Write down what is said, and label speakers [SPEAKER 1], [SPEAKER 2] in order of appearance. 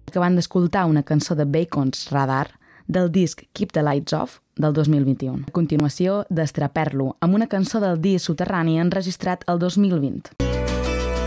[SPEAKER 1] Acabant d'escoltar una cançó de Bacon's Radar del disc Keep the Lights Off del 2021. A continuació, destrapar-lo amb una cançó del disc Soterrani enregistrat el 2020.